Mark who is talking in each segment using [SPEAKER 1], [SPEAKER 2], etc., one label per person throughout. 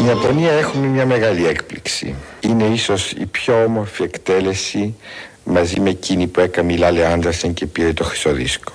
[SPEAKER 1] Ιαπωνία έχουμε μια μεγάλη έκπληξη. Είναι ίσως η πιο όμορφη εκτέλεση μαζί με εκείνη που έκανε η Λάλε Άντερσεν και πήρε το χρυσό δίσκο.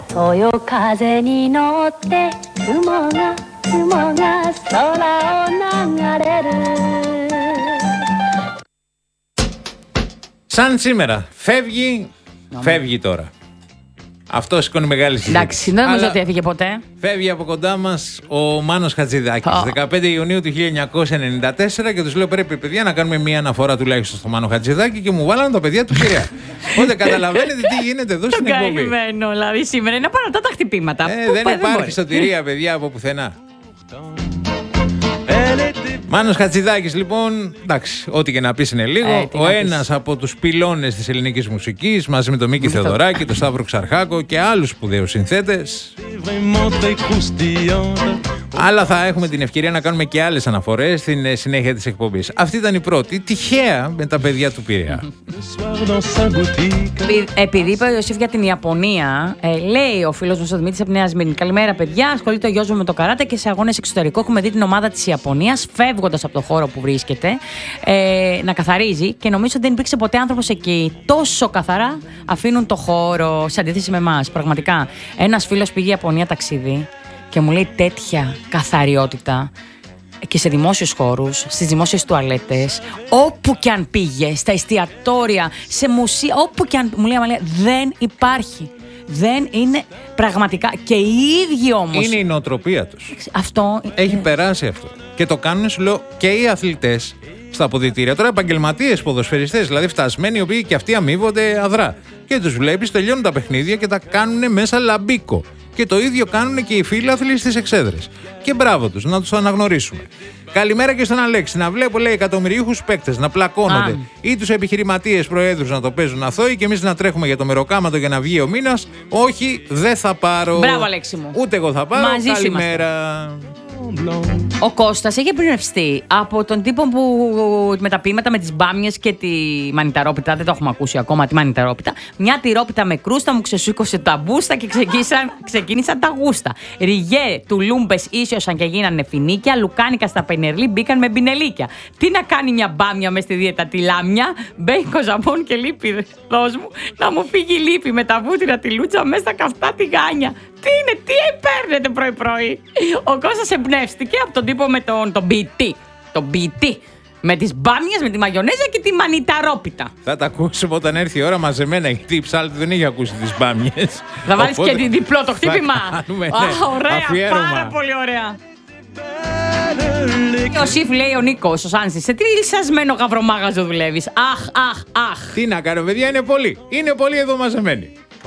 [SPEAKER 2] Σαν σήμερα. Φεύγει τώρα. Αυτό σηκώνει μεγάλη συζήτηση.
[SPEAKER 3] Εντάξει, δεν νομίζω ότι έφυγε ποτέ.
[SPEAKER 2] Φεύγει από κοντά μας ο Μάνος Χατζηδάκης. 15 Ιουνίου του 1994 και τους λέω: πρέπει, παιδιά, να κάνουμε μια αναφορά τουλάχιστον στο Μάνο Χατζηδάκη, και μου βάλανε τα παιδιά του Πειραιά. Οπότε καταλαβαίνετε τι γίνεται εδώ στην εκπομπή.
[SPEAKER 3] Καημένο, δηλαδή σήμερα είναι απαρατά τα χτυπήματα.
[SPEAKER 2] Δεν υπάρχει σωτηρία, παιδιά, από πουθενά. Μάνος Χατζηδάκης, λοιπόν, εντάξει, ό,τι και να πεις είναι λίγο. Ο ένας από τους πυλώνες της ελληνικής μουσικής, μαζί με τον Μίκη Θεοδωράκη, τον Σταύρο Ξαρχάκο και άλλους σπουδαίους συνθέτες. Αλλά θα έχουμε την ευκαιρία να κάνουμε και άλλες αναφορές στην συνέχεια της εκπομπής. Αυτή ήταν η πρώτη, τυχαία, με τα παιδιά του Πειραιά.
[SPEAKER 3] Επειδή είπε ο Ιωσήφ για την Ιαπωνία, λέει ο φίλος μας ο Δημήτρης από Νέα Σμύρνη: καλημέρα, παιδιά. Ασχολείται ο γιος μου με το καράτε και σε αγώνες εξωτερικό έχουμε δει την ομάδα της Ιαπωνίας φεύγοντας από το χώρο που βρίσκεται να καθαρίζει, και νομίζω ότι δεν υπήρξε ποτέ άνθρωπος εκεί. Τόσο καθαρά αφήνουν το χώρο, σε αντίθεση με εμάς. Πραγματικά. Ένας φίλος πήγε Ιαπωνία ταξίδι και μου λέει τέτοια καθαριότητα και σε δημόσιους χώρους, στις δημόσιες τουαλέτες, όπου και αν πήγε, στα εστιατόρια, σε μουσεία, όπου και αν. Μου λέει Αμαλία, δεν υπάρχει. Δεν είναι πραγματικά. Και οι ίδιοι όμως.
[SPEAKER 2] Είναι η νοοτροπία τους.
[SPEAKER 3] Αυτό.
[SPEAKER 2] Έχει περάσει αυτό. Και το κάνουν, σου λέω, και οι αθλητές στα αποδυτήρια. Τώρα επαγγελματίες ποδοσφαιριστές, δηλαδή φτασμένοι, οι οποίοι και αυτοί αμείβονται αδρά. Και τους βλέπεις, τελειώνουν τα παιχνίδια και τα κάνουν μέσα λαμπίκο. Και το ίδιο κάνουν και οι φίλαθλοι στις εξέδρες. Και μπράβο τους, να τους αναγνωρίσουμε. Καλημέρα και στον Αλέξη. Να βλέπω, λέει, εκατομμυρίουχους παίκτες να πλακώνονται ή τους επιχειρηματίες προέδρους να το παίζουν αθώοι και εμείς να τρέχουμε για το μεροκάματο για να βγει ο μήνας. Όχι, δεν θα πάρω.
[SPEAKER 3] Μπράβο, Αλέξη μου.
[SPEAKER 2] Ούτε εγώ θα πάρω.
[SPEAKER 3] Μαζί
[SPEAKER 2] καλημέρα.
[SPEAKER 3] Ο Κώστας έχει εμπνευστεί από τον τύπο που με τα ποίηματα με τις μπάμιες και τη μανιταρόπιτα. Δεν το έχουμε ακούσει ακόμα, τη μανιταρόπιτα. Μια τυρόπιτα με κρούστα μου ξεσούκωσε τα μπούστα και ξεκίνησαν τα γούστα. Ριγέ του λούμπες ίσιωσαν και γίνανε φινίκια. Λουκάνικα στα πενερλί μπήκαν με μπινελίκια. Τι να κάνει μια μπάμια μες στη δίαιτα, τη λάμια. Μπέικο, ζαμπόν και λίπη. Δώσ' μου να μου φύγει η λίπη με τα βούτυρα, τη λούτσα μέσα στα καυτά τη γάνια. Τι είναι, τι παίρνετε πρωί-πρωί. Ο Κώστας εμπνεύστηκε από τον τύπο με τον ποιητή. Τον ποιητή. Με τις μπάμιες, με τη μαγιονέζα και τη μανιταρόπιτα.
[SPEAKER 2] Θα τα ακούσουμε όταν έρθει η ώρα μαζεμένα, γιατί η Ψάλτη δεν έχει ακούσει τις μπάμιες.
[SPEAKER 3] Θα βάλεις και την διπλό το χτύπημα.
[SPEAKER 2] Κάνουμε,
[SPEAKER 3] ωραία,
[SPEAKER 2] αφιέρωμα.
[SPEAKER 3] πάρα πολύ ωραία. Ο Σιφ, λέει ο Νίκος, ο Σάνσης, σε τι λυσασμένο γαυρομάγαζο δουλεύεις. Αχ.
[SPEAKER 2] Τι να κάνω, παιδιά, είναι πολύ εδώ μαζεμένοι.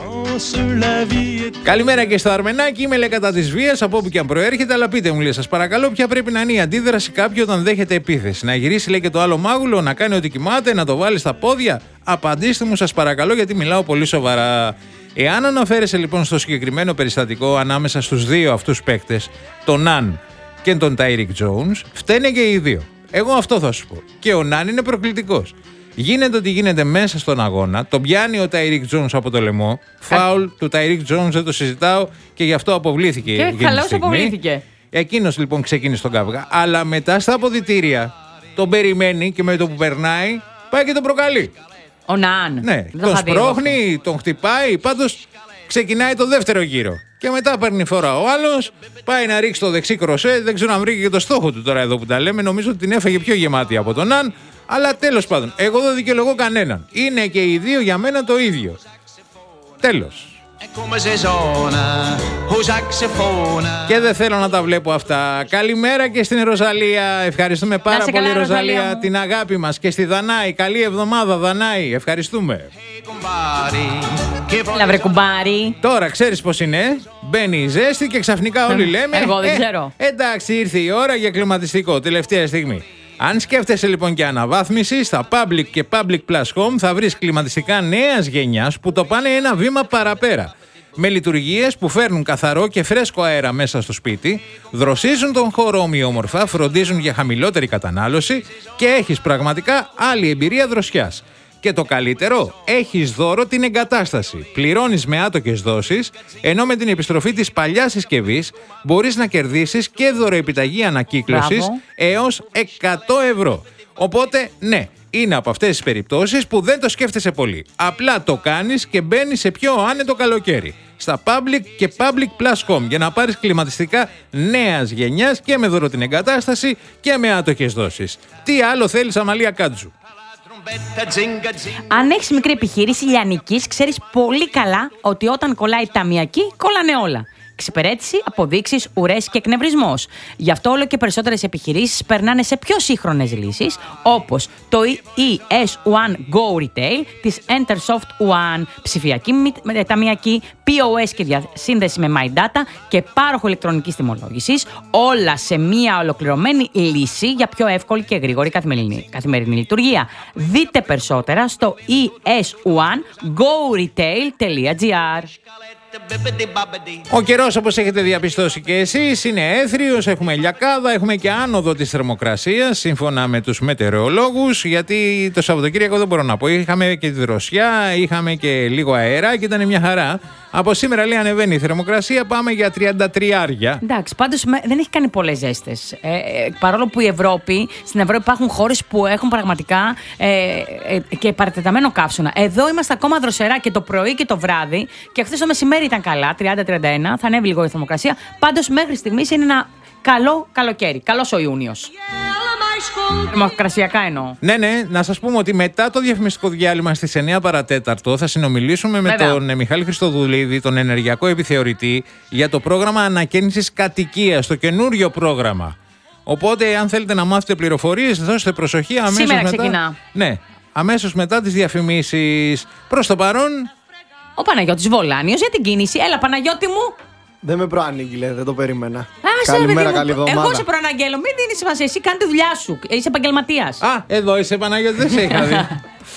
[SPEAKER 2] Καλημέρα και στο Αρμενάκι. Είμαι, λέει, κατά της βίας από όπου και αν προέρχεται, αλλά πείτε μου, λέει, σας παρακαλώ, ποια πρέπει να είναι η αντίδραση κάποιου όταν δέχεται επίθεση. Να γυρίσει, λέει, και το άλλο μάγουλο, να κάνει ότι κοιμάται, να το βάλει στα πόδια. Απαντήστε μου, σας παρακαλώ, γιατί μιλάω πολύ σοβαρά. Εάν αναφέρεσαι λοιπόν στο συγκεκριμένο περιστατικό ανάμεσα στους δύο αυτούς παίκτες, τον Ναν και τον Τάιρικ Τζόουνς, φταίνε και οι δύο. Εγώ αυτό θα σου πω. Και ο Ναν είναι προκλητικός. Γίνεται ότι γίνεται μέσα στον αγώνα, τον πιάνει ο Τάιρικ Τζόουνς από το λαιμό. Φάουλ του Τάιρικ Τζόουνς, δεν το συζητάω, και γι' αυτό αποβλήθηκε.
[SPEAKER 3] Και καλώς αποβλήθηκε.
[SPEAKER 2] Εκείνος λοιπόν ξεκίνησε τον καυγά. Αλλά μετά στα αποδυτήρια τον περιμένει και με το που περνάει πάει και τον προκαλεί.
[SPEAKER 3] Ο Ναν.
[SPEAKER 2] Ναι, τον σπρώχνει, τον χτυπάει. Πάντως ξεκινάει το δεύτερο γύρο. Και μετά παίρνει φορά ο άλλος, πάει να ρίξει το δεξί κροσέ. Δεν ξέρω αν βρήκε και το στόχο του τώρα εδώ που τα λέμε. Νομίζω ότι την έφαγε πιο γεμάτη από τον Ναν. Αλλά τέλος πάντων, εγώ δεν δικαιολογώ κανέναν. Είναι και οι δύο για μένα το ίδιο. Τέλος. Και δεν θέλω να τα βλέπω αυτά. Καλημέρα και στην Ροζαλία. Ευχαριστούμε πάρα πολύ, Ροζαλία, την αγάπη μας. Και στη Δανάη. Καλή εβδομάδα, Δανάη. Ευχαριστούμε.
[SPEAKER 3] Έλα βρε κουμπάρι.
[SPEAKER 2] Τώρα ξέρεις πως είναι. Μπαίνει η ζέστη και ξαφνικά όλοι λέμε.
[SPEAKER 3] Εγώ δεν ξέρω.
[SPEAKER 2] Εντάξει, ήρθε η ώρα για κλιματιστικό. Τελευταία στιγμή. Αν σκέφτεσαι λοιπόν και αναβάθμιση, στα Public και Public Plus Home θα βρεις κλιματιστικά νέας γενιάς που το πάνε ένα βήμα παραπέρα. Με λειτουργίες που φέρνουν καθαρό και φρέσκο αέρα μέσα στο σπίτι, δροσίζουν τον χώρο ομοιόμορφα, φροντίζουν για χαμηλότερη κατανάλωση και έχεις πραγματικά άλλη εμπειρία δροσιάς. Και το καλύτερο, έχεις δώρο την εγκατάσταση. Πληρώνεις με άτοκες δόσεις, ενώ με την επιστροφή της παλιάς συσκευής μπορείς να κερδίσεις και δωροεπιταγή ανακύκλωσης έως 100 ευρώ. Οπότε, ναι, είναι από αυτές τις περιπτώσεις που δεν το σκέφτεσαι πολύ. Απλά το κάνεις και μπαίνεις σε πιο άνετο καλοκαίρι. Στα Public και Public Plus Home για να πάρεις κλιματιστικά νέας γενιάς και με δώρο την εγκατάσταση και με άτοκες δόσεις. Τι άλλο θέλεις, Αμαλία Κάτζου?
[SPEAKER 3] Αν έχεις μικρή επιχείρηση λιανικής, ξέρεις πολύ καλά ότι όταν κολλάει ταμιακή, κολλάνε όλα. Εξυπηρέτηση, αποδείξεις, ουρές και εκνευρισμός. Γι' αυτό όλο και περισσότερες επιχειρήσεις περνάνε σε πιο σύγχρονες λύσεις, όπως το ES1 Go Retail της Entersoft One, ψηφιακή ταμιακή, POS και διασύνδεση με My Data και πάροχο ηλεκτρονικής τιμολόγησης, όλα σε μία ολοκληρωμένη λύση για πιο εύκολη και γρήγορη καθημερινή λειτουργία. Δείτε περισσότερα στο es1goretail.gr.
[SPEAKER 2] Ο καιρός, όπως έχετε διαπιστώσει και εσείς, είναι έθριος, έχουμε λιακάδα, έχουμε και άνοδο της θερμοκρασίας σύμφωνα με τους μετεωρολόγους, γιατί το Σαββατοκύριακο δεν μπορώ να πω, είχαμε και τη δροσιά, είχαμε και λίγο αέρα και ήταν μια χαρά. Από σήμερα, λέει, ανεβαίνει η θερμοκρασία, πάμε για 33.
[SPEAKER 3] Εντάξει, πάντως δεν έχει κάνει πολλές ζέστες. Παρόλο που στην Ευρώπη υπάρχουν χώρες που έχουν πραγματικά και παρατεταμένο καύσωνα. Εδώ είμαστε ακόμα δροσερά και το πρωί και το βράδυ, και χθες το μεσημέρι ήταν καλά, 30-31, θα ανέβει λίγο η θερμοκρασία. Πάντως μέχρι στιγμής είναι ένα καλό καλοκαίρι. Καλός ο Ιούνιος. Θερμοκρασιακά εννοώ.
[SPEAKER 2] Ναι, να σας πούμε ότι μετά το διαφημιστικό διάλειμμα στις 9 παρατέταρτο θα συνομιλήσουμε με τον Μιχάλη Χριστοδουλίδη, τον ενεργειακό επιθεωρητή, για το πρόγραμμα ανακαίνησης κατοικίας, το καινούριο πρόγραμμα. Οπότε, αν θέλετε να μάθετε πληροφορίες, δώστε προσοχή αμέσως
[SPEAKER 3] σήμερα
[SPEAKER 2] μετά.
[SPEAKER 3] Ξεκινά.
[SPEAKER 2] Ναι, αμέσως μετά τις διαφημίσεις. Προς το παρόν,
[SPEAKER 3] ο Παναγιώτης Βολάνιος για την κίνηση. Έλα, Παναγιώτη μου.
[SPEAKER 4] Δεν με προανήγγειλε, δεν το περίμενα.
[SPEAKER 3] Καλημέρα,
[SPEAKER 4] καλή εβδομάδα.
[SPEAKER 3] Εγώ σε προαναγγέλω, μην δίνεις σημασία. Εσύ κάνει τη δουλειά σου. Είσαι επαγγελματίας.
[SPEAKER 2] Α, εδώ είσαι, Παναγιώτη, δεν σε είχα δει.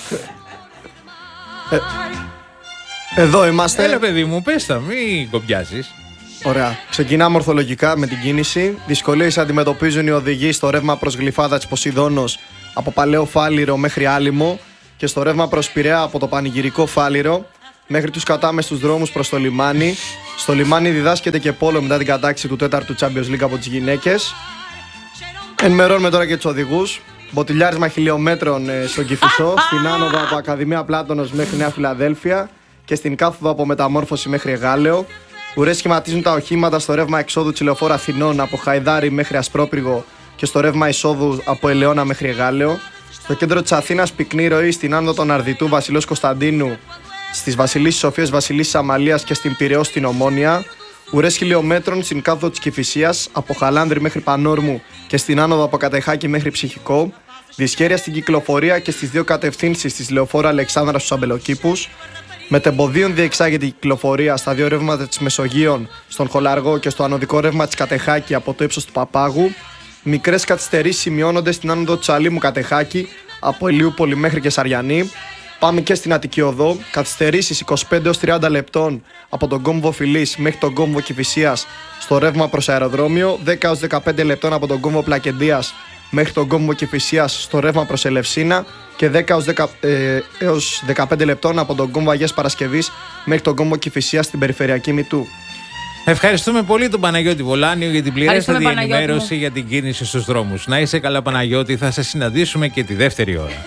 [SPEAKER 4] Εδώ είμαστε.
[SPEAKER 2] Έλα, παιδί μου, πες τα, μην κομπιάζεις.
[SPEAKER 4] Ωραία. Ξεκινάμε ορθολογικά με την κίνηση. Δυσκολίες αντιμετωπίζουν οι οδηγοί στο ρεύμα προς Γλυφάδα της Ποσειδώνος από Παλαιό Φάληρο μέχρι Άλυμο και στο ρεύμα προς Πειραιά από το Πανηγυρικό Φάληρο μέχρι τους κατάμεστους δρόμους προς το λιμάνι. Στο λιμάνι διδάσκεται και πόλο μετά την κατάκτηση του 4ου Champions League από τις γυναίκες. Ενημερώνουμε τώρα και τους οδηγούς. Μποτιλιάρισμα χιλιόμετρων στον Κηφισό, στην άνοδο από Ακαδημία Πλάτωνος μέχρι Νέα Φιλαδέλφια και στην κάθοδο από Μεταμόρφωση μέχρι Εγάλεο. Ουρές σχηματίζουν τα οχήματα στο ρεύμα εξόδου της Λεωφόρου Αθηνών από Χαϊδάρι μέχρι Ασπρόπυργο και στο ρεύμα εισόδου από Ελαιώνα μέχρι Εγάλεο. Στο κέντρο της Αθήνας πυκνή ροή στην άνοδο των Αρδιτού Βασιλός Κωνσταντίνου, στις Βασιλίσσης Σοφίας Βασιλίσσης Αμαλίας και στην Πειραιώς στην Ομόνια. Ουρές χιλιόμετρων στην κάθοδο της Κηφισίας από Χαλάνδρη μέχρι Πανόρμου και στην άνοδο από Κατεχάκη μέχρι Ψυχικό. Δυσχέρεια στην κυκλοφορία και στις δύο κατευθύνσεις της Λεωφόρου Αλεξάνδρα στους Αμπελοκήπους. Μετεμποδίων διεξάγεται η κυκλοφορία στα δύο ρεύματα της Μεσογείων, στον Χολαργό και στο ανωδικό ρεύμα της Κατεχάκη από το ύψος του Παπάγου. Μικρές καθυστερήσεις σημειώνονται στην άνοδο της Αλήμου Κατεχάκη από Ηλιούπολη μέχρι και Σαριανή. Πάμε και στην Αττική Οδό. Καθυστερήσεις 25-30 λεπτών από τον κόμβο Φιλής μέχρι τον κόμβο Κηφισίας στο ρεύμα προς αεροδρόμιο. 10-15 λεπτών από τον κόμβο Πλακεντίας μέχρι τον κόμβο Κηφισίας στο ρεύμα προς Ελευσίνα και 10-15 λεπτών από τον κόμβο Αγίας Παρασκευής μέχρι τον κόμβο Κηφισίας στην περιφερειακή Μητού.
[SPEAKER 2] Ευχαριστούμε πολύ τον Παναγιώτη Βολάνιο για την πληρέστατη ενημέρωση για την κίνηση στους δρόμους. Να είσαι καλά, Παναγιώτη, θα σε συναντήσουμε και τη δεύτερη ώρα.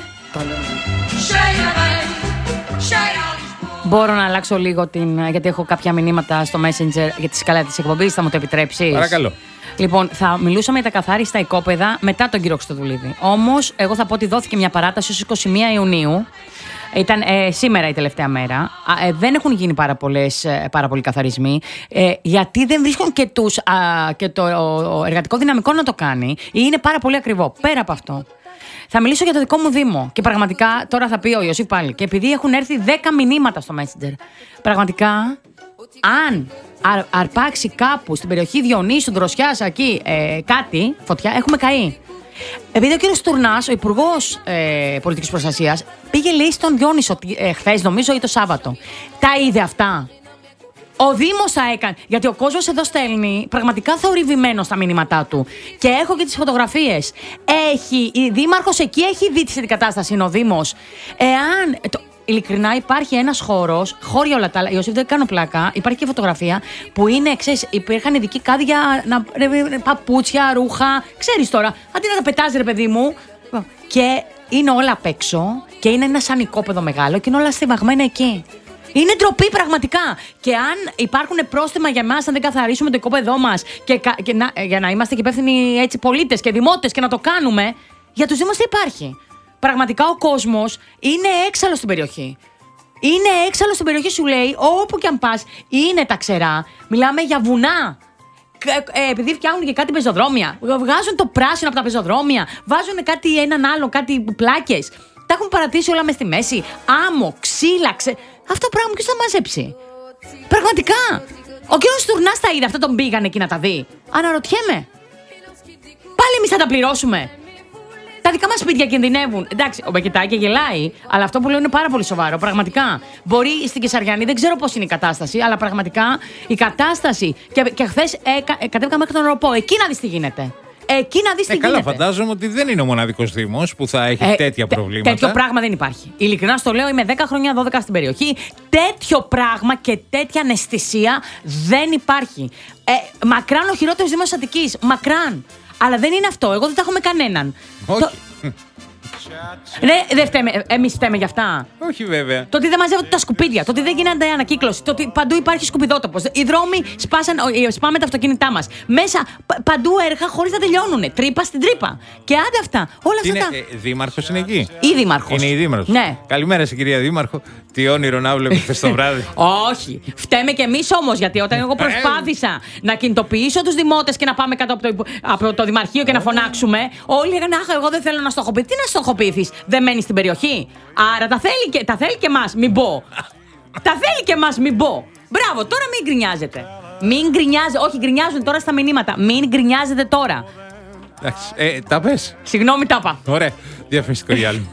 [SPEAKER 3] Μπορώ να αλλάξω λίγο γιατί έχω κάποια μηνύματα στο Messenger για τη σκάλα της εκπομπής, θα μου το επιτρέψεις?
[SPEAKER 2] Παρακαλώ.
[SPEAKER 3] Λοιπόν, θα μιλούσαμε για τα καθάριστα οικόπεδα μετά τον κύριο Χριστοδουλίδη. Όμως, εγώ θα πω ότι δόθηκε μια παράταση ως 21 Ιουνίου. Ήταν σήμερα η τελευταία μέρα. Δεν έχουν γίνει πάρα πολλοί καθαρισμοί, γιατί δεν βρίσκουν και το εργατικό δυναμικό να το κάνει, ή είναι πάρα πολύ ακριβό. Πέρα από αυτό, θα μιλήσω για το δικό μου Δήμο. Και πραγματικά τώρα θα πει ο Ιωσήφ πάλι. Και επειδή έχουν έρθει 10 μηνύματα στο Messenger, πραγματικά, αν αρπάξει κάπου στην περιοχή Διονύσου, Δροσιάς, εκεί κάτι, φωτιά, έχουμε καεί. Επειδή ο κύριος Τουρνάς, ο Υπουργός Πολιτικής Προστασίας, πήγε, λέει, στον Διόνυσο χθες, νομίζω, ή το Σάββατο. Τα είδε αυτά? Ο Δήμος θα έκανε. Γιατί ο κόσμος εδώ στέλνει πραγματικά θορυβημένο στα μηνύματά του. Και έχω και τις φωτογραφίες. Η Δήμαρχος εκεί έχει δει τι κατάσταση είναι ο Δήμος. Ειλικρινά υπάρχει ένας χώρος, χώρια όλα τα άλλα. Ιωσήφ, δεν κάνω πλάκα. Υπάρχει και φωτογραφία που είναι, ξέρεις, υπήρχαν ειδικοί κάδια, παπούτσια, ρούχα. Ξέρεις τώρα, αντί να τα πετάζει, ρε παιδί μου. Και είναι όλα απ' έξω και είναι ένα σαν οικόπεδο μεγάλο και είναι όλα στιβαγμένα εκεί. Είναι ντροπή πραγματικά. Και αν υπάρχουν πρόστιμα για εμάς, αν δεν καθαρίσουμε το οικόπεδό μας για να είμαστε και υπεύθυνοι έτσι πολίτες και δημότες και να το κάνουμε, για τους Δήμους τι υπάρχει. Πραγματικά ο κόσμος είναι έξαλλος στην περιοχή. Είναι έξαλλος στην περιοχή, σου λέει, όπου και αν πας, είναι τα ξερά. Μιλάμε για βουνά. Επειδή φτιάχνουν και κάτι πεζοδρόμια, βγάζουν το πράσινο από τα πεζοδρόμια, βάζουν έναν άλλο, κάτι πλάκες. Τα έχουν παρατήσει όλα μες στη μέση. Άμμο, ξύλα, αυτό το πράγμα ποιος θα μαζέψει. Πραγματικά. Ο κύριος Στουρνάς τα είδε, αυτό τον πήγαν εκεί να τα δει. Αναρωτιέμαι. Πάλι εμείς θα τα πληρώσουμε. Τα δικά μας σπίτια κινδυνεύουν. Εντάξει, ο Μπακετάκη γελάει, αλλά αυτό που λέω είναι πάρα πολύ σοβαρό. Πραγματικά. Μπορεί στην Κεσαριανή, δεν ξέρω πώς είναι η κατάσταση, αλλά πραγματικά η κατάσταση. Και χθες κατέβηκα μέχρι τον Ροπό. Εκεί να δεις τι γίνεται. Εκεί να δεις τι γίνεται.
[SPEAKER 2] Καλά, φαντάζομαι ότι δεν είναι ο μοναδικός Δήμος που θα έχει τέτοια προβλήματα.
[SPEAKER 3] Τέτοιο πράγμα δεν υπάρχει. Ειλικρινά στο λέω, είμαι 10 χρόνια, 12 στην περιοχή. Τέτοιο πράγμα και τέτοια αναισθησία δεν υπάρχει. Μακράν ο χειρότερος Δήμος της Αττικής. Μακράν. Αλλά δεν είναι αυτό. Εγώ δεν τα έχω με κανέναν.
[SPEAKER 2] Όχι.
[SPEAKER 3] Ναι, δεν φταίμε. Εμείς φταίμε γι' αυτά.
[SPEAKER 2] Όχι, βέβαια.
[SPEAKER 3] Το ότι δεν μαζεύονται τα σκουπίδια, το ότι δεν γίνεται ανακύκλωση, το ότι παντού υπάρχει σκουπιδότοπος. Οι δρόμοι σπάμε τα αυτοκίνητά μας. Μέσα παντού έργα χωρίς να τελειώνουν. Τρύπα στην τρύπα. Και άντε αυτά. Όλα αυτά.
[SPEAKER 2] Δήμαρχος είναι εκεί.
[SPEAKER 3] Η Δήμαρχος.
[SPEAKER 2] Είναι η Δήμαρχος.
[SPEAKER 3] Ναι.
[SPEAKER 2] Καλημέρα σε κυρία Δήμαρχο. Τι όνειρο να βλέπει χθες το βράδυ.
[SPEAKER 3] Όχι. Φταίμε κι εμείς όμως, γιατί όταν εγώ προσπάθησα να κινητοποιήσω τους δημότες και να πάμε κάτω από το Δημαρχείο και να φωνάξουμε, όλοι λέγανε αχ, εγώ δεν θέλω να στοχοποιήσω. Τι να στοχοποιηθείς, δεν μένεις στην περιοχή. Άρα τα θέλει και εμάς, μην πω. Τα θέλει και εμάς, μην πω. Μπράβο, τώρα μην γκρινιάζετε. Μην γκρινιάζετε. Όχι, γκρινιάζουν τώρα στα μηνύματα. Μην γκρινιάζετε τώρα.
[SPEAKER 2] Εντάξει, τα πες.
[SPEAKER 3] Συγγνώμη, τα είπα.
[SPEAKER 2] Ωραία. Διαφημιστικό διάλειμμα.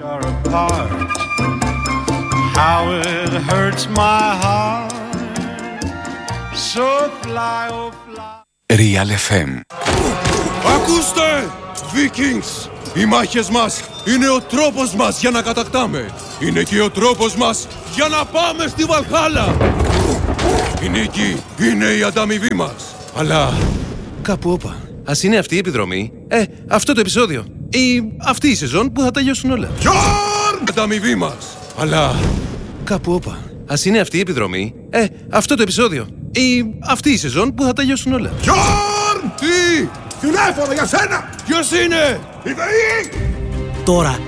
[SPEAKER 5] How it hurts my heart. So fly, oh fly.
[SPEAKER 6] Real FM.
[SPEAKER 7] Ακούστε! Vikings! Οι μάχες μας είναι ο τρόπος μας για να κατακτάμε. Είναι και ο τρόπος μας για να πάμε στη Βαλχάλα. Η νίκη είναι η ανταμοιβή μας. Αλλά κάπου όπα. Ας είναι αυτή η επιδρομή. Αυτό το επεισόδιο. Ή αυτή η σεζόν που θα τελειώσουν όλα. Γιόρν! Ανταμοιβή μας. Αλλά κάπου όπα. Ας είναι αυτή η επιδρομή. Αυτό το επεισόδιο. Ή αυτή η σεζόν που θα τελειώσουν όλα. Γιόρν! Τι! Τηλέφωνο για σένα! Ποιος είναι? Η ΔΕΗ!
[SPEAKER 8] Τώρα